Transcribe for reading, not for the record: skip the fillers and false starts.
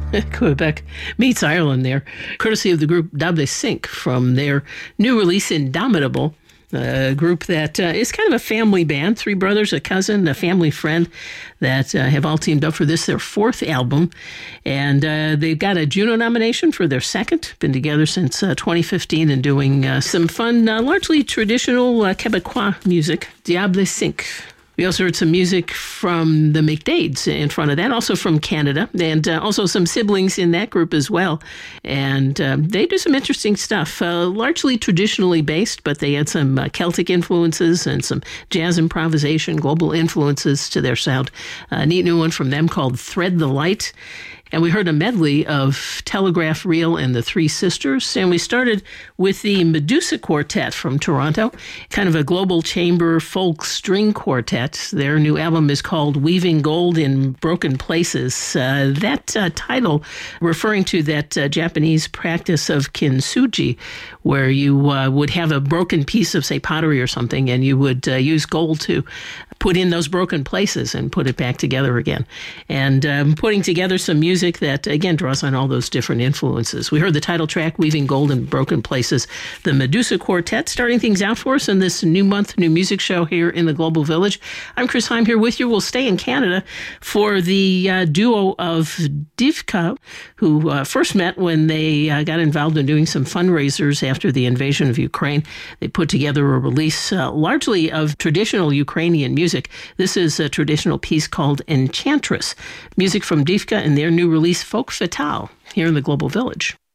Quebec meets Ireland there, courtesy of the group Diable Cinq from their new release Indomitable, a group that is kind of a family band, three brothers, a cousin, a family friend that have all teamed up for this, their fourth album. And they've got a Juno nomination for their second, been together since 2015 and doing some fun, largely traditional Quebecois music, Diable Cinq. We also heard some music from the McDades in front of that, also from Canada, and also some siblings in that group as well. And they do some interesting stuff, largely traditionally based, but they had some Celtic influences and some jazz improvisation, global influences to their sound. A neat new one from them called Thread the Light. And we heard a medley of Telegraph Reel and the Three Sisters. And we started with the Medusa Quartet from Toronto, kind of a global chamber folk string quartet. Their new album is called Weaving Gold in Broken Places. That title referring to that Japanese practice of kintsugi, where you would have a broken piece of, say, pottery or something, and you would use gold to put in those broken places and put it back together again. And putting together some music that, again, draws on all those different influences. We heard the title track, Weaving Gold in Broken Places, the Medusa Quartet, starting things out for us in this new month, new music show here in the Global Village. I'm Chris Heim here with you. We'll stay in Canada for the duo of Divka, who first met when they got involved in doing some fundraisers after the invasion of Ukraine. They put together a release largely of traditional Ukrainian music. This is a traditional piece called Enchantress. Music from Divka and their new release, Folk Fatale, here in the Global Village.